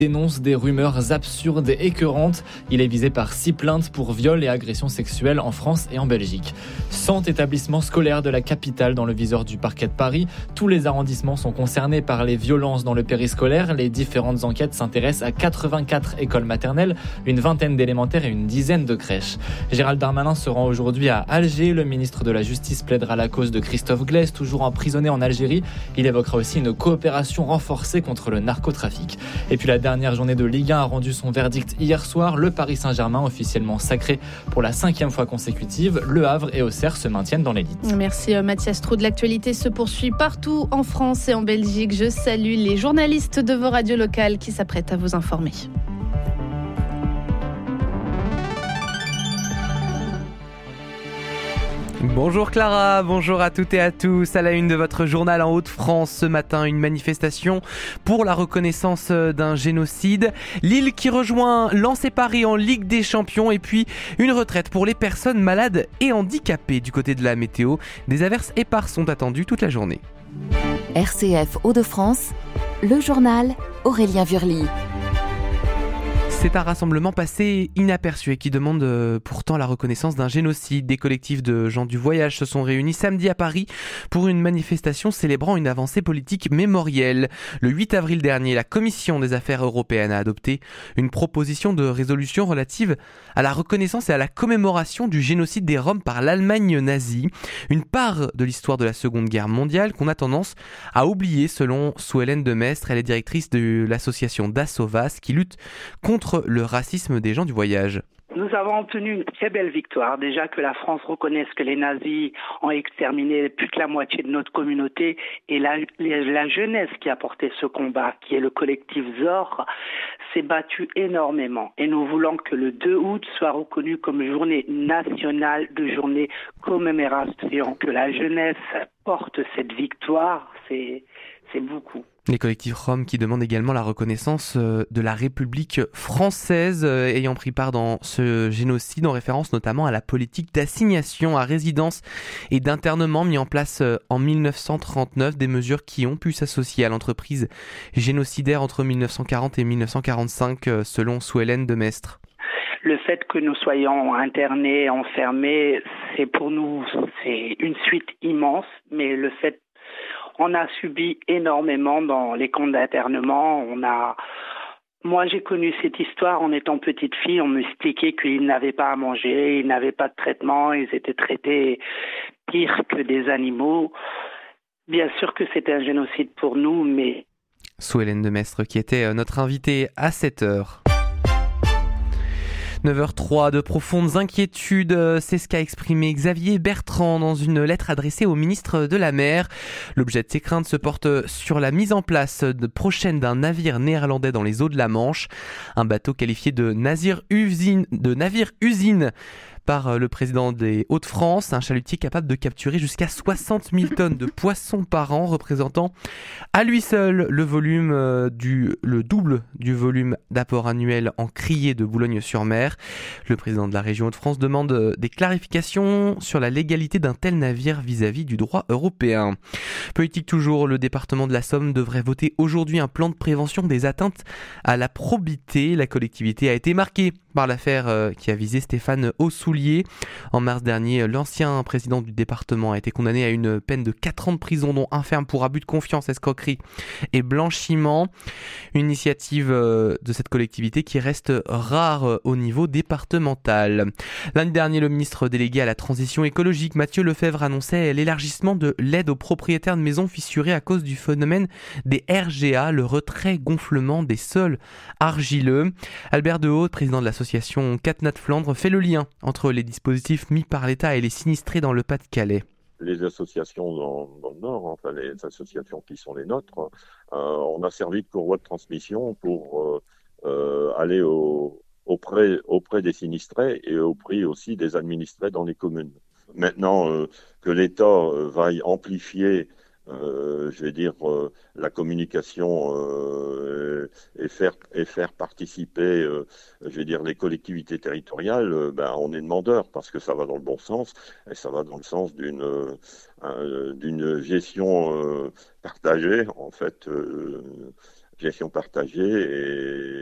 dénonce des rumeurs absurdes et écœurantes. Il est visé par 6 plaintes pour viol et agressions sexuelles en France et en Belgique. 100 établissements scolaires de la capitale dans le viseur du parquet de Paris. Tous les arrondissements sont concernés par les violences dans le périscolaire. Les différentes enquêtes s'intéressent à 84 écoles maternelles, une vingtaine d'élémentaires et une dizaine de crèches. Gérald Darmanin se rend aujourd'hui à Alger. Le ministre de la Justice plaidera la cause de Christophe Glaise, toujours emprisonné en Algérie. Il évoquera aussi une coopération renforcée contre le narcotrafic. Et puis la dernière journée de Ligue 1 a rendu son verdict hier soir. Le Paris Saint-Germain, officiellement sacré pour la 5e fois consécutive. Le Havre et Auxerre se maintiennent dans l'élite. Merci Mathias Trou. L'actualité se poursuit partout en France et en Belgique. Je salue les journalistes de vos radios locales qui s'apprêtent à vous informer. Bonjour Clara, bonjour à toutes et à tous. À la une de votre journal en Hauts-de-France ce matin, une manifestation pour la reconnaissance d'un génocide. Lille qui rejoint Lens et Paris en Ligue des Champions et puis une retraite pour les personnes malades et handicapées. Du côté de la météo, des averses éparses sont attendues toute la journée. RCF Hauts-de-France, le journal Aurélien Vurly. C'est un rassemblement passé inaperçu et qui demande pourtant la reconnaissance d'un génocide. Des collectifs de gens du voyage se sont réunis samedi à Paris pour une manifestation célébrant une avancée politique mémorielle. Le 8 avril dernier, la Commission des Affaires européennes a adopté une proposition de résolution relative à la reconnaissance et à la commémoration du génocide des Roms par l'Allemagne nazie. Une part de l'histoire de la Seconde Guerre mondiale qu'on a tendance à oublier selon Sue-Hélène de Maistre. Elle est directrice de l'association Dasovas qui lutte contre le racisme des gens du voyage. Nous avons obtenu une très belle victoire. Déjà que la France reconnaisse que les nazis ont exterminé plus que la moitié de notre communauté et la jeunesse qui a porté ce combat, qui est le collectif ZOR, s'est battue énormément. Et nous voulons que le 2 août soit reconnu comme journée nationale de journée commémoration. Que la jeunesse porte cette victoire, c'est beaucoup. Les collectifs roms qui demandent également la reconnaissance de la République française ayant pris part dans ce génocide, en référence notamment à la politique d'assignation à résidence et d'internement mis en place en 1939, des mesures qui ont pu s'associer à l'entreprise génocidaire entre 1940 et 1945 selon Sue-Hélène de Maistre. Le fait que nous soyons internés, enfermés, c'est pour nous, c'est une suite immense, mais le fait on a subi énormément dans les camps d'internement. Moi, j'ai connu cette histoire en étant petite fille. On m'expliquait qu'ils n'avaient pas à manger, ils n'avaient pas de traitement, ils étaient traités pire que des animaux. Bien sûr que c'était un génocide pour nous, mais... Sue-Hélène de Maistre qui était notre invitée à 7h. 9h03, de profondes inquiétudes, c'est ce qu'a exprimé Xavier Bertrand dans une lettre adressée au ministre de la Mer. L'objet de ses craintes se porte sur la mise en place prochaine d'un navire néerlandais dans les eaux de la Manche. Un bateau qualifié de navire-usine par le président des Hauts-de-France, un chalutier capable de capturer jusqu'à 60 000 tonnes de poissons par an, représentant à lui seul le double du volume d'apport annuel en criée de Boulogne-sur-Mer. Le président de la région Hauts-de-France demande des clarifications sur la légalité d'un tel navire vis-à-vis du droit européen. Politique toujours, le département de la Somme devrait voter aujourd'hui un plan de prévention des atteintes à la probité. La collectivité a été marquée par l'affaire qui a visé Stéphane Aussoulier. En mars dernier, l'ancien président du département a été condamné à une peine de 4 ans de prison, dont 1 ferme pour abus de confiance, escroquerie et blanchiment. Une initiative de cette collectivité qui reste rare au niveau départemental. Lundi dernier, le ministre délégué à la transition écologique, Mathieu Lefebvre, annonçait l'élargissement de l'aide aux propriétaires de maisons fissurées à cause du phénomène des RGA, le retrait-gonflement des sols argileux. Albert Dehaut, président de l'association Catnat Flandre, fait le lien entre les dispositifs mis par l'État et les sinistrés dans le Pas-de-Calais. Les associations dans le Nord, enfin les associations qui sont les nôtres, on a servi de courroie de transmission pour aller auprès des sinistrés et au prix aussi des administrés dans les communes. Maintenant que l'État vaille amplifier la communication et faire participer, les collectivités territoriales, on est demandeur parce que ça va dans le bon sens et ça va dans le sens d'une gestion partagée en fait gestion partagée